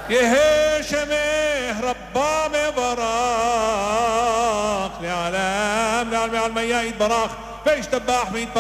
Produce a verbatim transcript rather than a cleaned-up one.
يهشمه ربا مبراخ لعلام لعلم على الميايد براخ فيش تباح ميت